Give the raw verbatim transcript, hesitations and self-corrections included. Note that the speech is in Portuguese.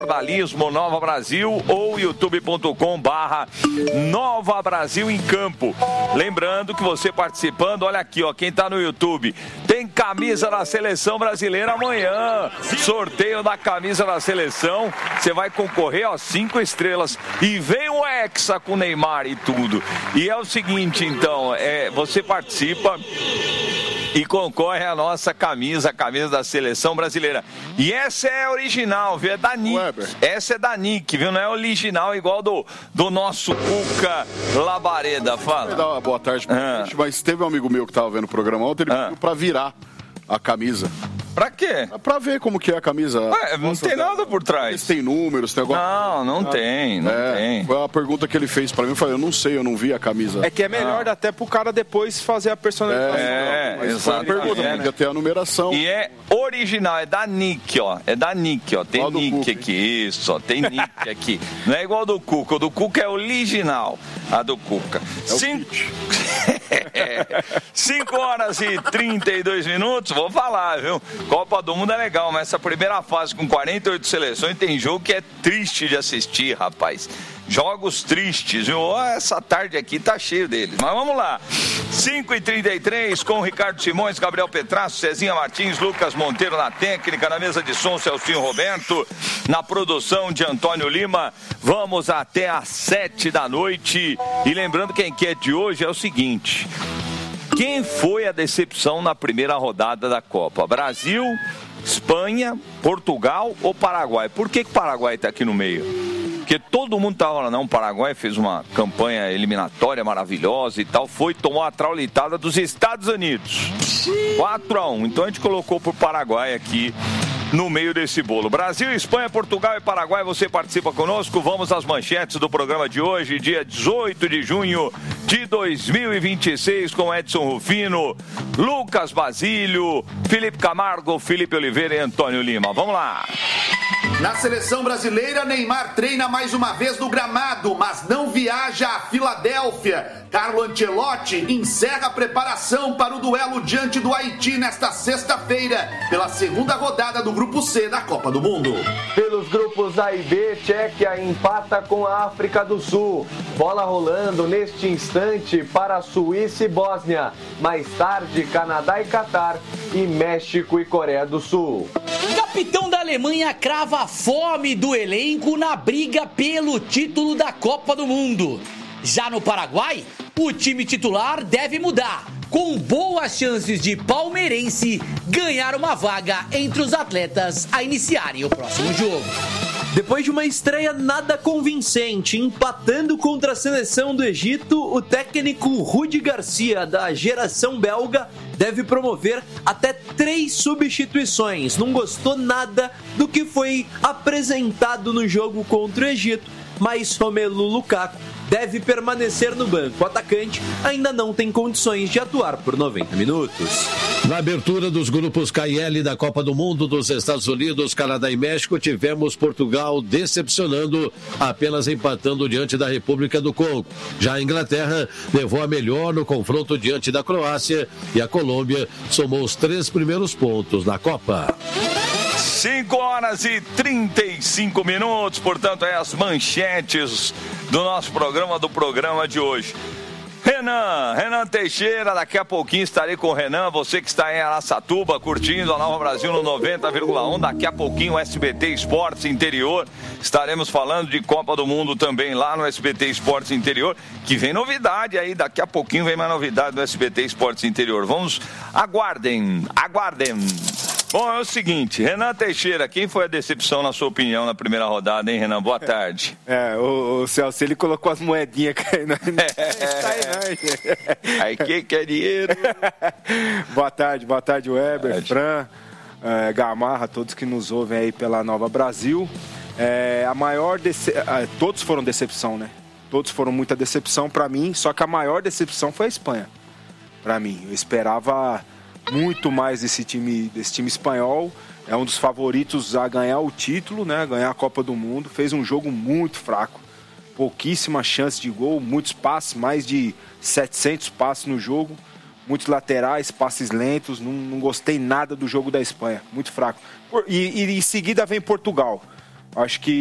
Jornalismo Nova Brasil ou youtube ponto com barra Nova Brasil em Campo. Lembrando que você participando, olha aqui, ó, quem tá no YouTube, tem camisa da Seleção Brasileira amanhã. Sorteio da camisa da Seleção. Você vai concorrer, ó, cinco estrelas. E vem o Hexa com Neymar e tudo. E é o seguinte, então, é, você participa e concorre à nossa camisa, a camisa da Seleção Brasileira. E essa é original, viu? É da Nick. Weber. Essa é da Nick, viu? Não é original igual do, do nosso Cuca Labareda. Fala. Dar uma boa tarde pra ah. gente, mas teve um amigo meu que tava vendo o programa ontem, ele ah. pediu pra virar a camisa. Pra quê? Pra ver como que é a camisa. Ué, não tem nada por trás. Tem números, tem agora. Não, não ah, tem, não é, tem. Foi a pergunta que ele fez pra mim, eu falei, eu não sei, eu não vi a camisa. É que é melhor ah. até pro cara depois fazer a personalização. É, é exato. Pergunta, é, podia ter a numeração. E é original, é da Nick, ó. É da Nick, ó. Tem Nick Cuca, aqui, isso, ó. Tem Nick aqui. Não é igual do Cuca, o do Cuca é original, a do Cuca. É Cinco... cinco horas e trinta e dois minutos, vou falar, viu? Copa do Mundo é legal, mas essa primeira fase com quarenta e oito seleções tem jogo que é triste de assistir, rapaz. Jogos tristes, viu? Essa tarde aqui tá cheio deles. Mas vamos lá. cinco e trinta e três com Ricardo Simões, Gabriel Petrasso, Cezinha Martins, Lucas Monteiro na técnica, na mesa de som, Celcinho Roberto, na produção de Antônio Lima. Vamos até às sete da noite. E lembrando que a enquete de hoje é o seguinte: quem foi a decepção na primeira rodada da Copa? Brasil, Espanha, Portugal ou Paraguai? Por que que o Paraguai está aqui no meio? Porque todo mundo estava falando, não, o Paraguai fez uma campanha eliminatória maravilhosa e tal, foi, tomou a traulitada dos Estados Unidos. quatro a um. Então a gente colocou pro Paraguai aqui no meio desse bolo. Brasil, Espanha, Portugal e Paraguai, você participa conosco. Vamos às manchetes do programa de hoje, dia dezoito de junho de dois mil e vinte e seis, com Edson Rufino, Lucas Basílio, Felipe Camargo, Felipe Oliveira e Antônio Lima. Vamos lá. Na seleção brasileira, Neymar treina mais uma vez no gramado, mas não viaja a Filadélfia. Carlo Ancelotti encerra a preparação para o duelo diante do Haiti nesta sexta-feira, pela segunda rodada do Grupo C da Copa do Mundo. Pelos grupos A e B, Tchequia empata com a África do Sul. Bola rolando neste instante para Suíça e Bósnia. Mais tarde, Canadá e Catar e México e Coreia do Sul. Capitão da Alemanha crava a fome do elenco na briga pelo título da Copa do Mundo. Já no Paraguai, o time titular deve mudar, com boas chances de palmeirense ganhar uma vaga entre os atletas a iniciarem o próximo jogo. Depois de uma estreia nada convincente, empatando contra a seleção do Egito, o técnico Rudi Garcia, da geração belga, deve promover até três substituições. Não gostou nada do que foi apresentado no jogo contra o Egito, mas Romelu Lukaku deve permanecer no banco. O atacante ainda não tem condições de atuar por noventa minutos. Na abertura dos grupos K e L da Copa do Mundo dos Estados Unidos, Canadá e México, tivemos Portugal decepcionando, apenas empatando diante da República do Congo. Já a Inglaterra levou a melhor no confronto diante da Croácia e a Colômbia somou os três primeiros pontos na Copa. cinco horas e trinta e cinco minutos, portanto, é as manchetes do nosso programa, do programa de hoje. Renan, Renan Teixeira, daqui a pouquinho estarei com o Renan, você que está em Araçatuba, curtindo a Nova Brasil no noventa vírgula um, daqui a pouquinho o S B T Esportes Interior, estaremos falando de Copa do Mundo também lá no S B T Esportes Interior, que vem novidade aí, daqui a pouquinho vem mais novidade do S B T Esportes Interior, vamos, aguardem, aguardem. Bom, é o seguinte, Renan Teixeira, quem foi a decepção, na sua opinião, na primeira rodada, hein, Renan? Boa tarde. É, o, o Celso, ele colocou as moedinhas caindo. É. Aí quem quer dinheiro? Boa tarde, boa tarde, Weber, tarde. Fran, é, Gamarra, todos que nos ouvem aí pela Nova Brasil. É, a maior, dece... todos foram decepção, né? Todos foram muita decepção pra mim, só que a maior decepção foi a Espanha, pra mim. Eu esperava muito mais desse time, desse time espanhol, é um dos favoritos a ganhar o título, né? Ganhar a Copa do Mundo, fez um jogo muito fraco, pouquíssima chance de gol, muitos passes, mais de setecentos passes no jogo, muitos laterais, passes lentos, não, não gostei nada do jogo da Espanha, muito fraco. E, e em seguida vem Portugal. Acho que